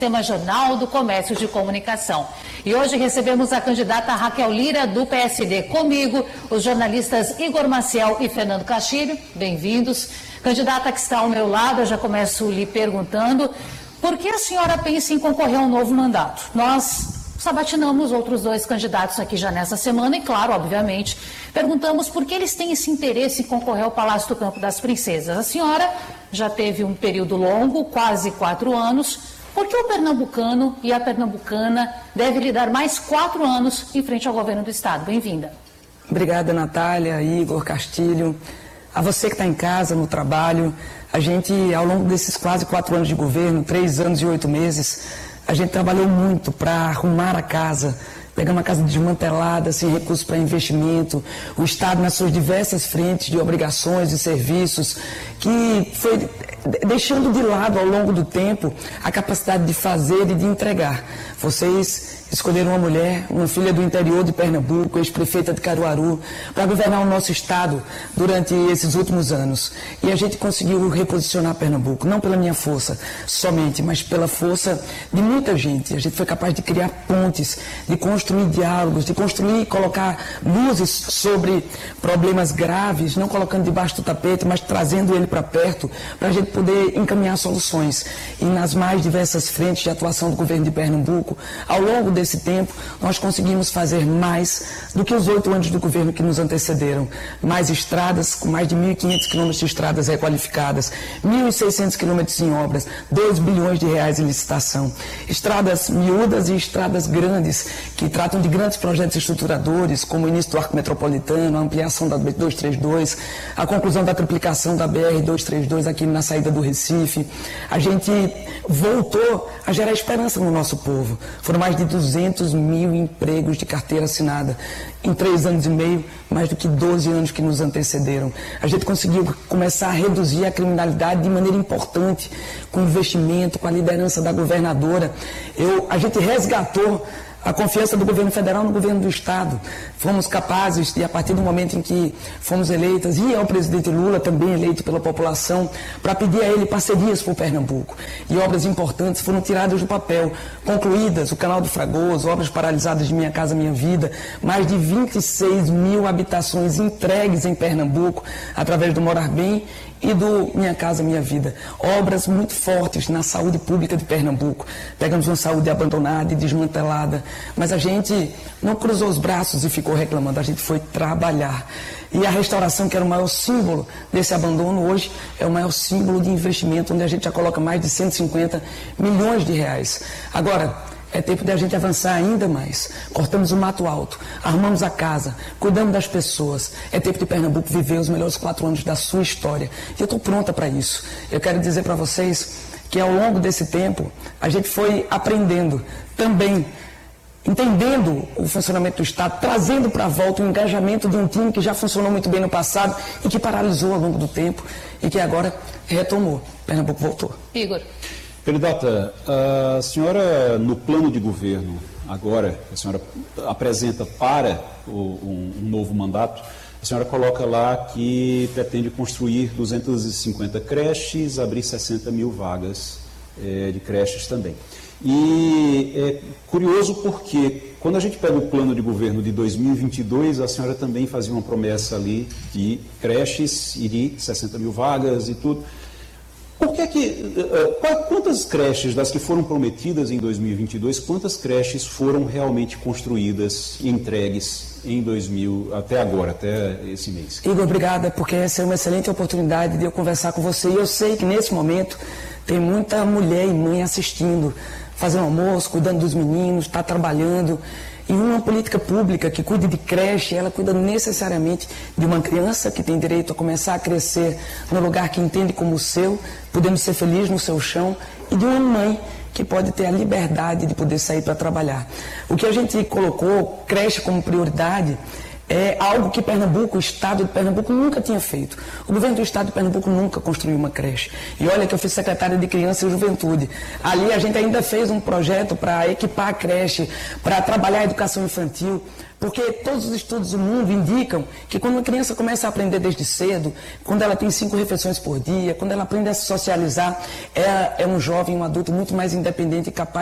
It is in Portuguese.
Tema Jornal do Comércio de Comunicação. E hoje recebemos a candidata Raquel Lira, do PSD. Comigo, os jornalistas Igor Maciel e Fernando Castilho. Bem-vindos. Candidata que está ao meu lado, eu já começo lhe perguntando por que a senhora pensa em concorrer a um novo mandato? Nós sabatinamos outros dois candidatos aqui já nessa semana e, claro, obviamente, perguntamos por que eles têm esse interesse em concorrer ao Palácio do Campo das Princesas. A senhora já teve um período longo, quase 4 anos. Por que o pernambucano e a pernambucana devem lhe dar mais 4 anos em frente ao governo do Estado? Bem-vinda. Obrigada, Natália, Igor, Castilho. A você que está em casa, no trabalho, a gente, ao longo desses quase 4 anos de governo, 3 anos e 8 meses, a gente trabalhou muito para arrumar a casa, pegar uma casa desmantelada, sem recursos para investimento, o Estado nas suas diversas frentes de obrigações e serviços, que foi deixando de lado ao longo do tempo a capacidade de fazer e de entregar. Vocês escolheram uma mulher, uma filha do interior de Pernambuco, ex-prefeita de Caruaru, para governar o nosso estado durante esses últimos anos. E a gente conseguiu reposicionar Pernambuco, não pela minha força somente, mas pela força de muita gente. A gente foi capaz de criar pontes, de construir diálogos, de construir e colocar luzes sobre problemas graves, não colocando debaixo do tapete, mas trazendo ele para perto, para a gente poder encaminhar soluções. E nas mais diversas frentes de atuação do governo de Pernambuco, ao longo desse tempo, nós conseguimos fazer mais do que os 8 anos do governo que nos antecederam. Mais estradas, com mais de 1.500 quilômetros de estradas requalificadas, 1.600 quilômetros em obras, 2 bilhões de reais em licitação. Estradas miúdas e estradas grandes, que tratam de grandes projetos estruturadores, como o início do Arco Metropolitano, a ampliação da BR-232, a conclusão da triplicação da BR-232 aqui na saída do Recife. A gente voltou a gerar esperança no nosso povo. Foram mais de 200 mil empregos de carteira assinada em 3 anos e meio, mais do que 12 anos que nos antecederam. A gente conseguiu começar a reduzir a criminalidade de maneira importante, com investimento, com a liderança da governadora. A gente resgatou a confiança do governo federal no governo do Estado. Fomos capazes de, a partir do momento em que fomos eleitas, e ao presidente Lula, também eleito pela população, para pedir a ele parcerias por Pernambuco. E obras importantes foram tiradas do papel, concluídas, o Canal do Fragoso, obras paralisadas de Minha Casa Minha Vida, mais de 26 mil habitações entregues em Pernambuco, através do Morar Bem e do Minha Casa Minha Vida. Obras muito fortes na saúde pública de Pernambuco. Pegamos uma saúde abandonada e desmantelada, mas a gente não cruzou os braços e ficou reclamando, a gente foi trabalhar. E a restauração, que era o maior símbolo desse abandono, hoje é o maior símbolo de investimento, onde a gente já coloca mais de 150 milhões de reais. Agora, é tempo de a gente avançar ainda mais. Cortamos o mato alto, arrumamos a casa, cuidamos das pessoas. É tempo de Pernambuco viver os melhores 4 anos da sua história. E eu estou pronta para isso. Eu quero dizer para vocês que ao longo desse tempo, a gente foi aprendendo também, entendendo o funcionamento do Estado, trazendo para a volta o engajamento de um time que já funcionou muito bem no passado e que paralisou ao longo do tempo e que agora retomou. Pernambuco voltou. Igor. Candidata, a senhora, no plano de governo, agora, a senhora apresenta para um novo mandato, a senhora coloca lá que pretende construir 250 creches, abrir 60 mil vagas de creches também. E é curioso porque, quando a gente pega o plano de governo de 2022, a senhora também fazia uma promessa ali de creches e de 60 mil vagas e tudo. Por quantas creches das que foram prometidas em 2022, quantas creches foram realmente construídas e entregues em 2000, até agora, até esse mês? Igor, obrigada, porque essa é uma excelente oportunidade de eu conversar com você. E eu sei que nesse momento tem muita mulher e mãe assistindo, fazendo almoço, cuidando dos meninos, está trabalhando. E uma política pública que cuide de creche, ela cuida necessariamente de uma criança que tem direito a começar a crescer no lugar que entende como o seu, podendo ser feliz no seu chão, e de uma mãe que pode ter a liberdade de poder sair para trabalhar. O que a gente colocou, creche como prioridade, é algo que Pernambuco, o Estado de Pernambuco, nunca tinha feito. O governo do Estado de Pernambuco nunca construiu uma creche. E olha que eu fui secretária de Criança e Juventude. Ali a gente ainda fez um projeto para equipar a creche, para trabalhar a educação infantil, porque todos os estudos do mundo indicam que quando uma criança começa a aprender desde cedo, quando ela tem 5 refeições por dia, quando ela aprende a se socializar, é um jovem, um adulto muito mais independente e capaz